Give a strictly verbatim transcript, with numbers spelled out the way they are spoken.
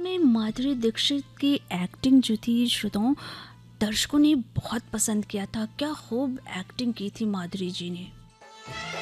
में माधुरी दीक्षित की एक्टिंग जो थी श्रोताओं, दर्शकों ने बहुत पसंद किया था। क्या खूब एक्टिंग की थी माधुरी जी ने।